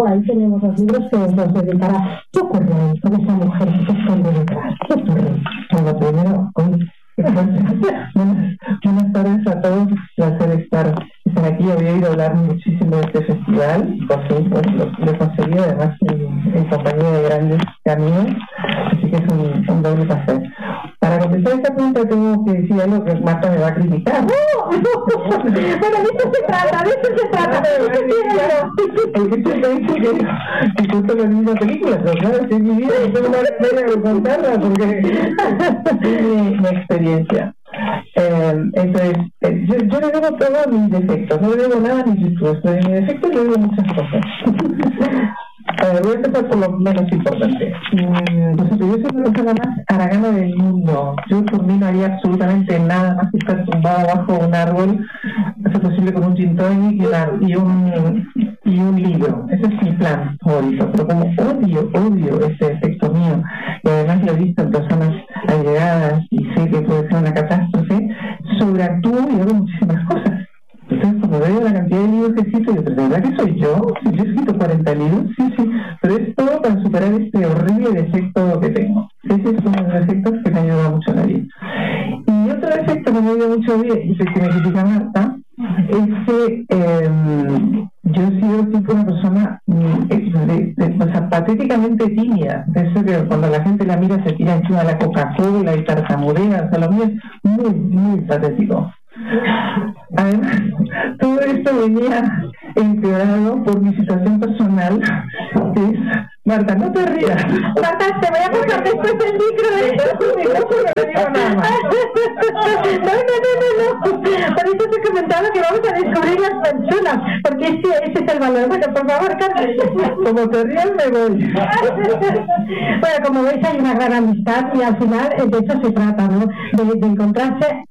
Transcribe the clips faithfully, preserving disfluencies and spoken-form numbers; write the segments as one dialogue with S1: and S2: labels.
S1: por ahí tenemos los libros que nos dedicará. ¿Qué ocurre con esa mujer que se esconde detrás? ¿Qué ocurre?
S2: Bueno, primero, hoy, buenas, buenas tardes a todos. Un placer estar, estar aquí. Había oído hablar muchísimo de este festival. Por fin, pues, lo, lo he conseguido, además en, en compañía de grandes amigos. Así que es un, un doble placer. Para contestar esta pregunta tengo que decir algo que Marta me va a criticar.
S1: ¡No! Bueno, de eso se trata, de eso se trata.
S2: El que te dice que, que justo la misma película, pero claro, si es mi vida, no tengo una manera de contarla porque es mi, mi experiencia. Eh, entonces, eh, yo, yo le debo todos mis defectos, no le debo nada a mis virtudes, pero en mis defectos le debo muchas cosas. Eh, voy a empezar por lo menos importante. Mm, pues, yo soy la persona más haragana del mundo. Yo por mí no haría absolutamente nada más que estar tumbado bajo un árbol, hacer posible con un gin tonic y, una, y, un, y un libro. Ese es mi plan favorito. Pero como odio, odio ese efecto mío, y además lo he visto en personas allegadas y sé que puede ser una catástrofe, sobreactúo y hago muchísimas cosas. Entonces, cuando veo la cantidad de libros que he escrito, yo, ¿de verdad que soy yo? Si yo he escrito cuarenta libros, sí, sí, pero es todo para superar este horrible defecto que tengo. Ese es uno de los defectos que me ayuda mucho en la vida. Y otro defecto que me ayuda mucho en la vida, y que me critica Marta, es que eh, yo he sido siempre una persona de, de, de, o sea, patéticamente tímida. De eso que cuando la gente la mira se tira encima de la Coca-Cola y tartamudea, o sea, lo mío es muy, muy patético. Además, todo esto venía empeorado por mi situación personal, que es... Marta, no te rías.
S1: Marta, te voy a pasar después el micro de
S2: el micrófono, no digo nada más.
S1: No, no, no, no, no. Por eso te comentaba que vamos a descubrir las personas, porque ese, ese es el valor. Bueno, por favor, Carlos.
S2: Como te rías, me voy.
S1: Bueno, como veis, hay una gran amistad y al final de eso se trata, ¿no? De, de encontrarse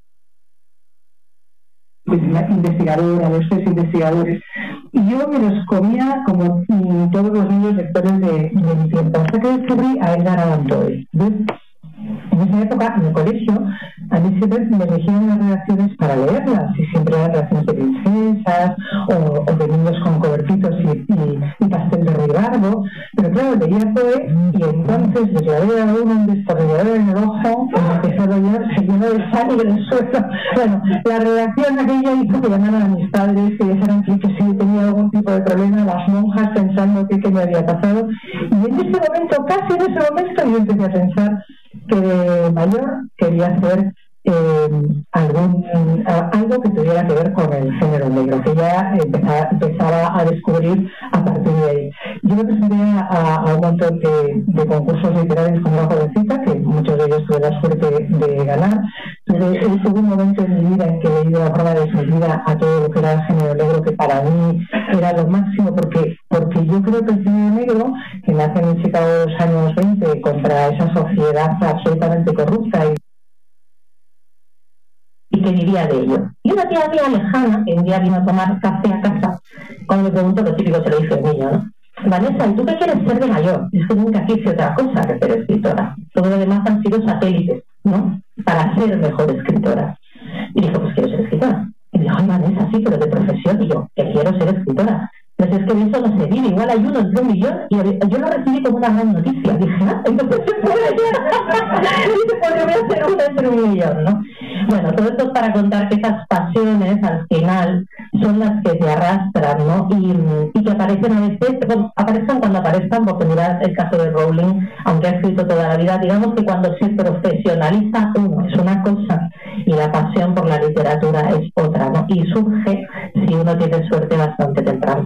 S2: investigadora, los tres investigadores, y yo me los comía como mm, todos los niños lectores de, de mi tiempo, hasta que descubrí a Edgar Allan Poe. En esa época, en el colegio, a mí siempre me elegían las redacciones para leerlas, y siempre eran redacciones de princesas, o, o de niños con cobertitos y, y, y pastel de ribardo, pero claro, leía Poe, y entonces les la veía a uno un destornillador en el ojo, y me empezó a doler, se llenó de sangre en el suelo. Bueno, la redacción aquella hizo que llamaran a mis padres, que dijeran que, que si tenía algún tipo de problema, las monjas pensando que, que me había pasado, y en ese momento, casi en ese momento, yo empecé a pensar que de mayor quería hacer eh, algún a, algo que tuviera que ver con el género negro, que ya empezaba, empezaba a descubrir a partir de ahí. Yo me presenté a, a un montón de, de concursos literarios como una jovencita, que muchos de ellos tuve la suerte de ganar. Tuve, tuve un momento en mi vida en que he leído la prueba definitiva a todo lo que era el género negro, que para mí era lo máximo, porque porque yo creo que el género negro, que nace en Chicago de los años veinte contra esa sociedad absolutamente corrupta y y que vivía de ello. Y una tía mía lejana, que un día vino a tomar café a casa, cuando me preguntó, lo típico se lo dice el niño, ¿no? Vanessa, ¿y tú qué quieres ser de mayor? Es que nunca quise otra cosa que ser escritora. Todo lo demás han sido satélites, ¿no? Para ser mejor escritora. Y dijo, pues quiero ser escritora. Y me dijo, ay, Vanessa, sí, pero de profesión. Y yo, que quiero ser escritora. Pues es que de eso no se vive, igual hay uno entre un millón, y yo lo recibí como una gran noticia. Dije, ah, entonces se puede ser. Y dice, pues yo voy a ser uno entre un millón, ¿no? Bueno, todo esto es para contar que esas pasiones, al final, son las que te arrastran, ¿no? Y, y que aparecen a veces, bueno, aparecen cuando aparezcan, porque mirad el caso de Rowling, aunque ha escrito toda la vida, digamos que cuando se profesionaliza uno es una cosa, y la pasión por la literatura es otra, ¿no? Y surge, si uno tiene suerte, bastante temprano.